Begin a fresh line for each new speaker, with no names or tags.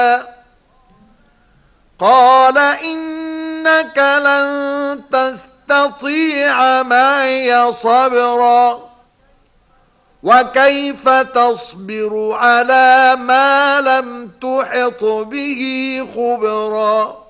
قال إنك لن تستطيع معي صبرا وكيف تصبر على ما لم تحط به خبرا